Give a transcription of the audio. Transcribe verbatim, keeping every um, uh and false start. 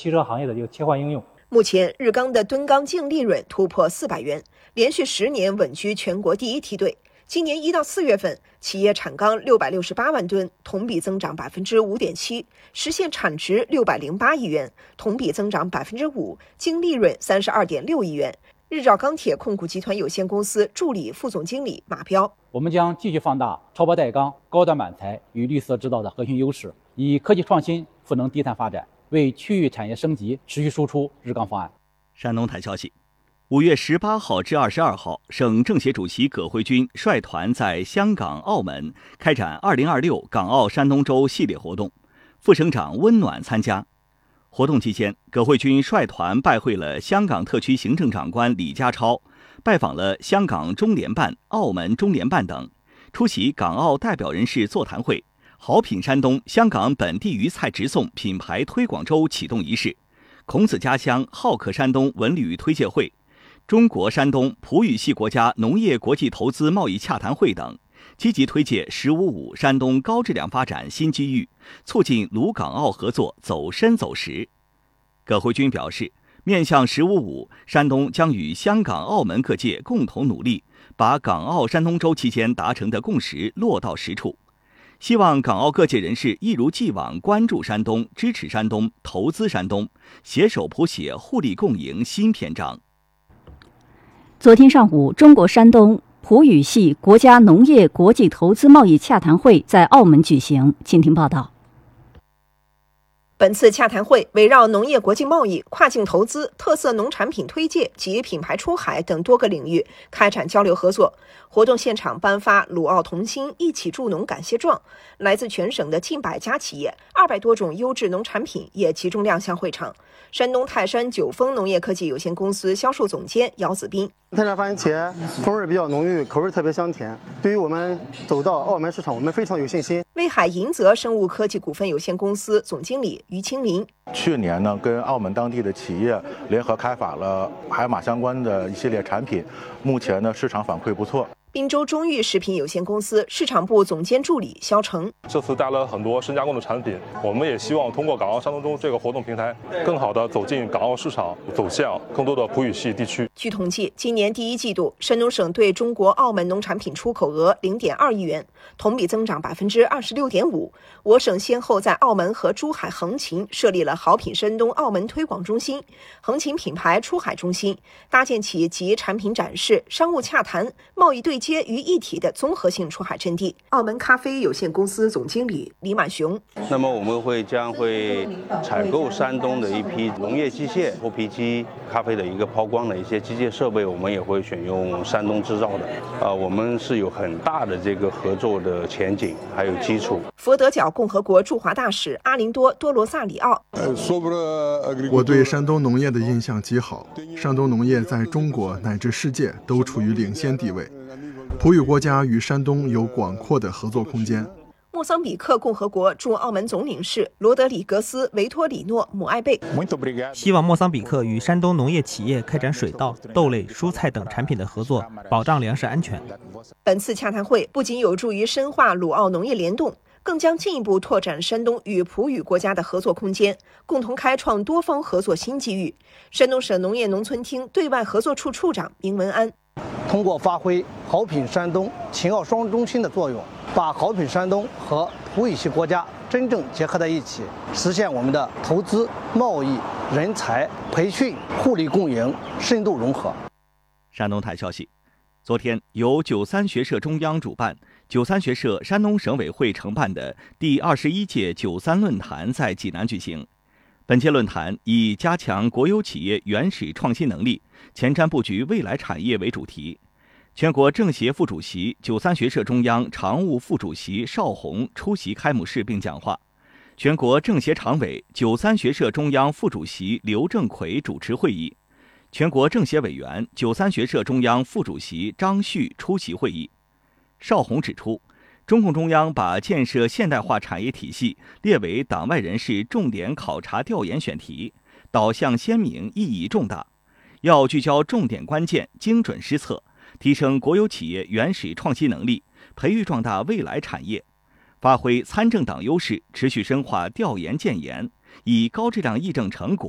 汽车行业的这个切换应用。 目前，日钢的吨钢净利润突破四百元，连续十年稳居全国第一梯队。今年一到四月份，企业产钢六百六十八万吨，同比增长百分之五点七，实现产值六百零八亿元，同比增长百分之五，净利润三十二点六亿元。日照钢铁控股集团有限公司助理副总经理马彪： 我们将继续放大超薄带钢、高端板材与绿色制造的核心优势，以科技创新赋能低碳发展，为区域产业升级持续输出日钢方案。 山东台消息。五月十八号至二十二号，省政协主席葛慧君率团在香港、澳门开展二零二六港澳山东周系列活动，副省长温暖参加。活动期间，葛慧君率团拜会了香港特区行政长官李家超，拜访了香港中联办、澳门中联办等，出席港澳代表人士座谈会、好品山东香港本地鱼菜直送品牌推广周启动仪式、孔子家乡好客山东文旅推介会、中国山东葡语系国家农业国际投资贸易洽谈会等，积极推介“十五五”山东高质量发展新机遇，促进鲁港澳合作走深走实。葛慧君表示，面向“十五五”，山东将与香港、澳门各界共同努力，把港澳山东周期间达成的共识落到实处。希望港澳各界人士一如既往关注山东、支持山东、投资山东，携手谱写互利共赢新篇章。 昨天上午，中国山东葡语系国家农业国际投资贸易洽谈会在澳门举行。请听报道。 本次洽谈会围绕农业国际贸易、跨境投资、特色农产品推介及品牌出海等多个领域开展交流合作。活动现场颁发鲁澳同心一起助农感谢状，来自全省的近百家企业、二百多种优质农产品也集中亮相会场。山东泰山九丰农业科技有限公司销售总监姚子斌： 泰山番茄风味比较浓郁，口味特别香甜，对于我们走到澳门市场，我们非常有信心。 威海银泽生物科技股份有限公司总经理于清林： 去年呢，跟澳门当地的企业联合开发了海马相关的一系列产品，目前呢市场反馈不错。 滨州中裕食品有限公司市场部总监助理肖成： 这次带来了很多深加工的产品，我们也希望通过港澳山东周这个活动平台，更好地走进港澳市场，走向更多的葡语系地区。 据统计，今年第一季度，山东省对中国澳门农产品出口额零点二亿元，同比增长百分之二十六点五。我省先后在澳门和珠海横琴设立了好品山东澳门推广中心、横琴品牌出海中心，搭建起集产品展示、商务洽谈、贸易对接于一体的综合性出海阵地。澳门咖啡有限公司总经理李满雄： 那么我们会将会采购山东的一批农业机械、脱皮机、咖啡的一个抛光的一些机械设备，我们也会选用山东制造的。啊，我们是有很大的这个合作的前景，还有基础。 佛得角共和国驻华大使阿林多多罗萨里奥： 我对山东农业的印象极好，山东农业在中国乃至世界都处于领先地位。葡语国家与山东有广阔的合作空间。 莫桑比克共和国驻澳门总领事罗德里格斯·维托里诺·姆艾贝： 希望莫桑比克与山东农业企业开展水稻、豆类、蔬菜等产品的合作，保障粮食安全。 本次洽谈会不仅有助于深化鲁澳农业联动，更将进一步拓展山东与葡语国家的合作空间，共同开创多方合作新机遇。山东省农业农村厅对外合作处处长明文安： 通过发挥好品山东、秦澳双中心的作用，把好品山东和葡语系国家真正结合在一起，实现我们的投资、贸易、人才、培训互利共赢、深度融合。 山东台消息，昨天由九三学社中央主办、九三学社山东省委会承办的第二十一届九三论坛在济南举行。本届论坛以加强国有企业原始创新能力、前瞻布局未来产业为主题。全国政协副主席、九三学社中央常务副主席邵宏出席开幕式并讲话。全国政协常委、九三学社中央副主席刘正奎主持会议。全国政协委员、九三学社中央副主席张旭出席会议。邵宏指出，中共中央把建设现代化产业体系列为党外人士重点考察调研选题，导向鲜明，意义重大，要聚焦重点关键，精准施策，提升国有企业原始创新能力，培育壮大未来产业，发挥参政党优势，持续深化调研建言，以高质量议政成果